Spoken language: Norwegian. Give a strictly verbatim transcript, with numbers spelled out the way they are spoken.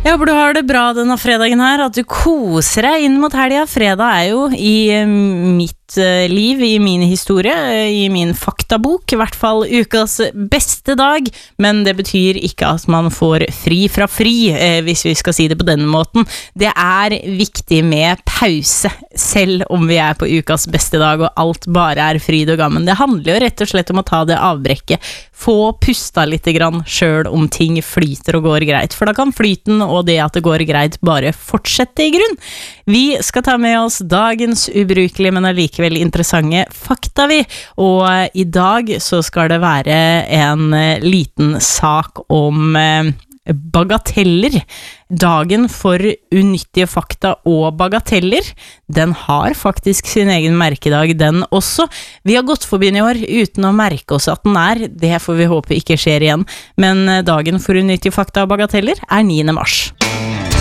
Jeg håper du har det bra denne fredagen her, at du koser deg inn mot helga. Fredag er jo i mitt liv, i min historie, i min faktabok, i hvert fall ukas beste dag, men det betyr ikke at man får fri fra fri, hvis vi skal si det på denne måten. Det er viktig med pause, selv om vi er på ukas beste dag, og alt bare er fryd og gammen. Det handler jo rett og slett om å ta det avbrekket, få pusta litt grann selv om ting flyter og går greit, for da kan flyten og det at det går greit bare fortsette i grunn. Vi skal ta med oss dagens ubrukelige, men allikevel interessante fakta vi, og i dag så skal det være en liten sak om bagateller. Dagen for unyttige fakta og bagateller, den har faktisk sin egen merkedag, den også. Vi har gått forbi i år uten å merke oss at den er, det får vi håpe ikke skjer igjen, men dagen for unyttige fakta og bagateller er niende mars.